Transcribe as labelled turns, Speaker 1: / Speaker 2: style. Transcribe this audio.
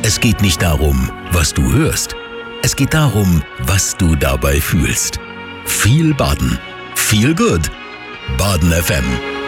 Speaker 1: Es geht nicht darum, was du hörst. Es geht darum, was du dabei fühlst. Viel Baden. Viel Good. Baden FM.